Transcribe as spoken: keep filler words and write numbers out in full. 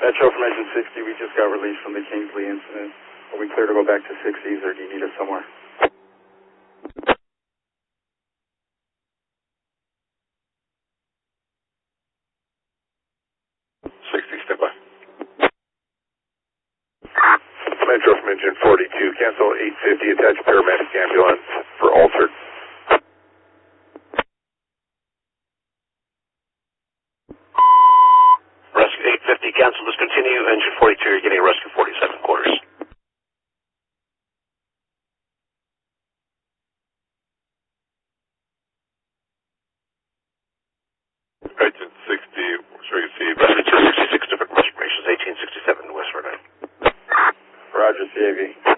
Metro from engine sixty, we just got released from the Kingsley incident. Are we clear to go back to sixties or do you need us somewhere? sixty, stand by. Metro from engine forty-two, cancel eight fifty, attach paramedic ambulance for altered. Rescue eight fifty, cancel, discontinue, engine forty-two, you're getting rescue forty-seven quarters. Engine sixty, so you see. Rescue two sixty-six, different confirmations, eighteen sixty-seven, West Rhode Island. Roger, C A V.